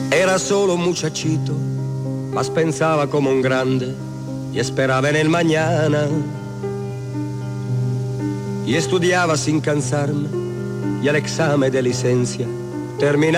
Era solo un muchachito, mas pensaba como un grande y esperaba en el mañana. Y estudiaba sin cansarme y al examen de licencia terminaba